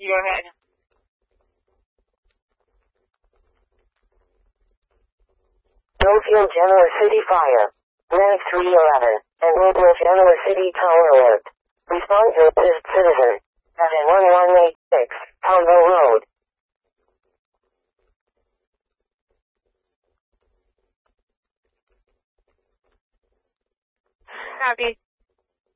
You go ahead. Northfield Genoa City Fire. Nav 311. And Woodland Genoa City Tower Alert. Respond to assist citizen. At 1186, Tombo Road. Copy.